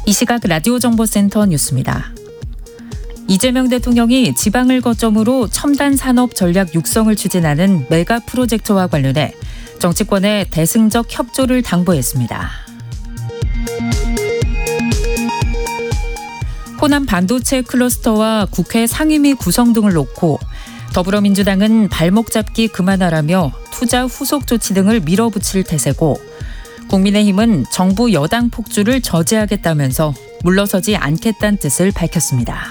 이 시각 라디오 정보센터 뉴스입니다. 이재명 대통령이 지방을 거점으로 첨단 산업 전략 육성을 추진하는 메가 프로젝트와 관련해 정치권에 대승적 협조를 당부했습니다. 호남 반도체 클러스터와 국회 상임위 구성 등을 놓고 더불어민주당은 발목 잡기 그만하라며 투자 후속 조치 등을 밀어붙일 태세고, 국민의힘은 정부 여당 폭주를 저지하겠다면서 물러서지 않겠다는 뜻을 밝혔습니다.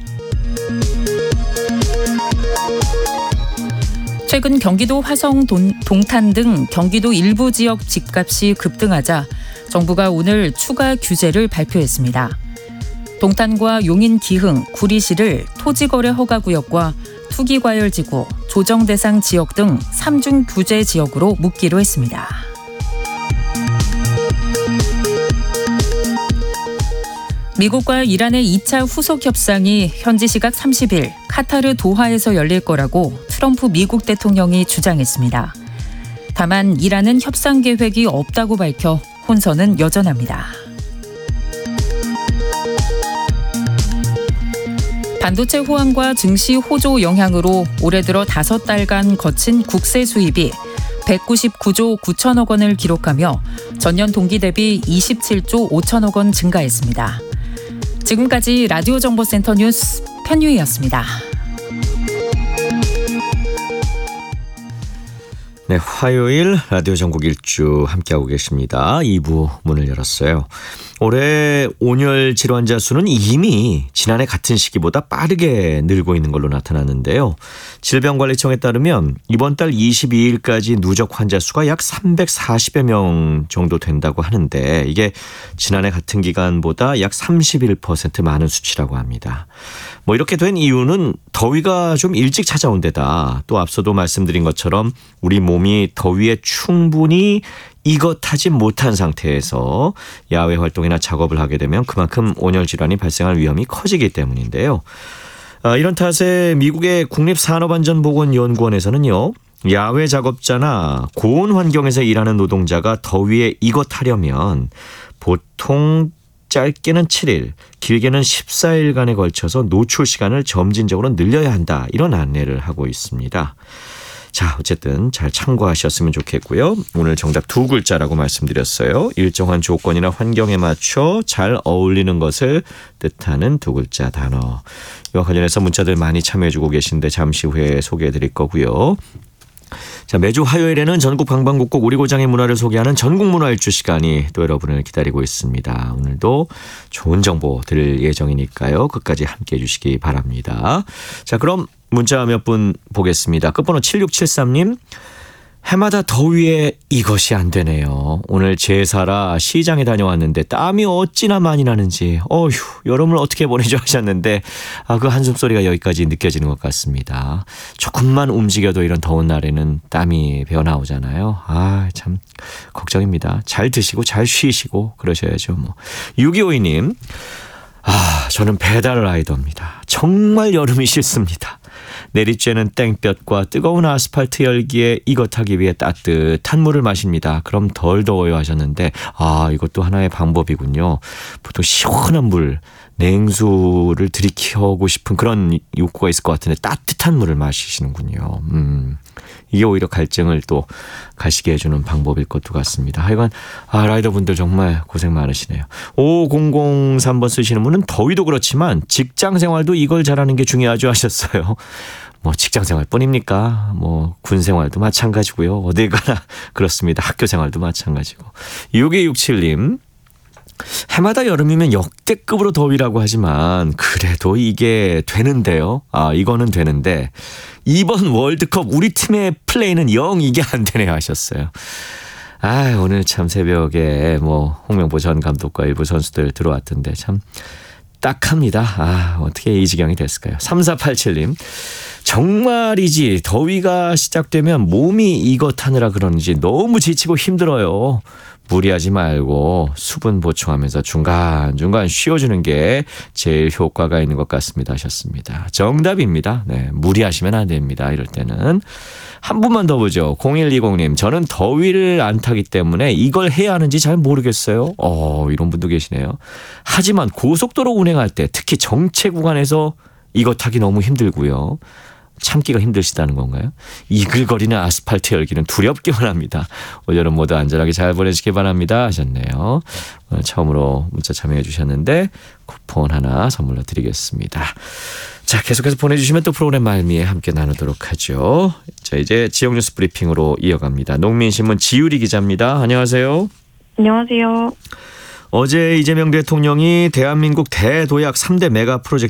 최근 경기도 화성, 동탄 등 경기도 일부 지역 집값이 급등하자 정부가 오늘 추가 규제를 발표했습니다. 동탄과 용인 기흥, 구리시를 토지거래 허가구역과 투기과열지구, 조정대상 지역 등 3중 규제 지역으로 묶기로 했습니다. 미국과 이란의 2차 후속 협상이 현지 시각 30일 카타르 도하에서 열릴 거라고 트럼프 미국 대통령이 주장했습니다. 다만 이란은 협상 계획이 없다고 밝혀 혼선은 여전합니다. 반도체 호황과 증시 호조 영향으로 올해 들어 5달간 거친 국세 수입이 199조 9천억 원을 기록하며 전년 동기 대비 27조 5천억 원 증가했습니다. 지금까지 라디오 정보센터 뉴스 편유희였습니다. 네, 화요일 라디오 전국 일주 함께하고 계십니다. 2부 문을 열었어요. 올해 온열 질환자 수는 이미 지난해 같은 시기보다 빠르게 늘고 있는 걸로 나타났는데요. 질병관리청에 따르면 이번 달 22일까지 누적 환자 수가 약 340여 명 정도 된다고 하는데, 이게 지난해 같은 기간보다 약 31% 많은 수치라고 합니다. 이렇게 된 이유는 더위가 좀 일찍 찾아온 데다, 또 앞서도 말씀드린 것처럼 우리 몸이 더위에 충분히 이것하지 못한 상태에서 야외 활동이나 작업을 하게 되면 그만큼 온열 질환이 발생할 위험이 커지기 때문인데요. 이런 탓에 미국의 국립산업안전보건연구원에서는요, 야외 작업자나 고온 환경에서 일하는 노동자가 더위에 이것하려면 보통 짧게는 7일, 길게는 14일간에 걸쳐서 노출 시간을 점진적으로 늘려야 한다, 이런 안내를 하고 있습니다. 자, 어쨌든 잘 참고하셨으면 좋겠고요. 오늘 정답 두 글자라고 말씀드렸어요. 일정한 조건이나 환경에 맞춰 잘 어울리는 것을 뜻하는 두 글자 단어. 이와 관련해서 문자들 많이 참여해주고 계신데 잠시 후에 소개해드릴 거고요. 자, 매주 화요일에는 전국 방방곡곡 우리 고장의 문화를 소개하는 전국문화일주 시간이 또 여러분을 기다리고 있습니다. 오늘도 좋은 정보 드릴 예정이니까요. 끝까지 함께해 주시기 바랍니다. 자, 그럼 문자 몇 분 보겠습니다. 끝번호 7673님. 해마다 더위에 이것이 안 되네요. 오늘 제사라 시장에 다녀왔는데 땀이 어찌나 많이 나는지 여름을 어떻게 보내죠 하셨는데 그 한숨소리가 여기까지 느껴지는 것 같습니다. 조금만 움직여도 이런 더운 날에는 땀이 배어나오잖아요. 참 걱정입니다. 잘 드시고 잘 쉬시고 그러셔야죠. 6252님. 저는 배달 라이더입니다. 정말 여름이 싫습니다. 내리쬐는 땡볕과 뜨거운 아스팔트 열기에 이것하기 위해 따뜻한 물을 마십니다. 그럼 덜 더워요 하셨는데 이것도 하나의 방법이군요. 보통 시원한 물, 냉수를 들이켜고 싶은 그런 욕구가 있을 것 같은데 따뜻한 물을 마시시는군요. 이게 오히려 갈증을 또 가시게 해주는 방법일 것도 같습니다. 하여간 라이더분들 정말 고생 많으시네요. 5003번 쓰시는 분은 더위도 그렇지만 직장생활도 이걸 잘하는 게 중요하죠 하셨어요. 직장생활 뿐입니까? 군생활도 마찬가지고요. 어딜 가나 그렇습니다. 학교생활도 마찬가지고. 6267님. 해마다 여름이면 역대급으로 더위라고 하지만 그래도 이게 되는데요. 이거는 되는데 이번 월드컵 우리 팀의 플레이는 영 이게 안 되네요 하셨어요. 오늘 참 새벽에 홍명보 전 감독과 일부 선수들 들어왔던데 참 딱합니다. 어떻게 이 지경이 됐을까요? 3487님. 정말이지 더위가 시작되면 몸이 이것하느라 그러는지 너무 지치고 힘들어요. 무리하지 말고 수분 보충하면서 중간중간 쉬어주는 게 제일 효과가 있는 것 같습니다 하셨습니다. 정답입니다. 네, 무리하시면 안 됩니다. 이럴 때는. 한 분만 더 보죠. 0120님. 저는 더위를 안 타기 때문에 이걸 해야 하는지 잘 모르겠어요. 이런 분도 계시네요. 하지만 고속도로 운행할 때 특히 정체 구간에서 이거 타기 너무 힘들고요. 참기가 힘드시다는 건가요? 이글거리는 아스팔트 열기는 두렵기만 합니다. 올여름 모두 안전하게 잘 보내시기 바랍니다 하셨네요. 오늘 처음으로 문자 참여해 주셨는데 쿠폰 하나 선물로 드리겠습니다. 자, 계속해서 보내주시면 또 프로그램 말미에 함께 나누도록 하죠. 자, 이제 지역 뉴스 브리핑으로 이어갑니다. 농민신문 지유리 기자입니다. 안녕하세요. 안녕하세요. 어제 이재명 대통령이 대한민국 대도약 3대 메가 프로젝트